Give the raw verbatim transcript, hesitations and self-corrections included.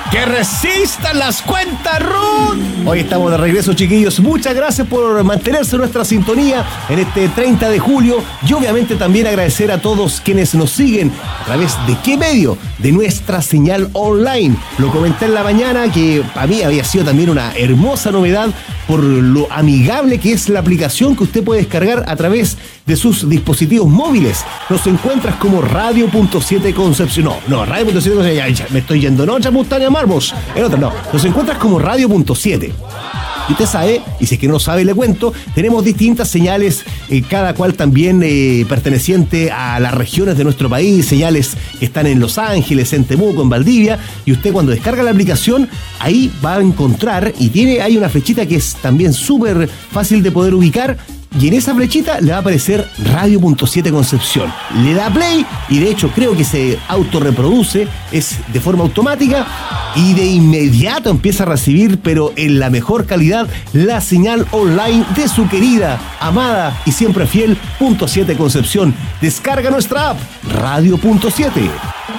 ¡Que resistan las cuentas, Ruth! Hoy estamos de regreso, chiquillos. Muchas gracias por mantenerse en nuestra sintonía en este treinta de julio. Y obviamente también agradecer a todos quienes nos siguen a través de qué medio, de nuestra señal online. Lo comenté en la mañana que para mí había sido también una hermosa novedad por lo amigable que es la aplicación que usted puede descargar a través de sus dispositivos móviles. Nos encuentras como Radio punto siete Concepción. No, no, Radio punto siete Concepción. Ya, ya, me estoy yendo en otra montaña Marmos. En otra, no. Nos encuentras como Radio punto siete. Y usted sabe, y si es que no lo sabe, le cuento, tenemos distintas señales, eh, cada cual también eh, perteneciente a las regiones de nuestro país, señales que están en Los Ángeles, en Temuco, en Valdivia, y usted cuando descarga la aplicación, ahí va a encontrar, y tiene hay una flechita que es también súper fácil de poder ubicar, y en esa flechita le va a aparecer Radio punto siete Concepción. Le da play y de hecho creo que se autorreproduce, es de forma automática y de inmediato empieza a recibir, pero en la mejor calidad, la señal online de su querida, amada y siempre fiel punto siete Concepción. Descarga nuestra app Radio punto siete.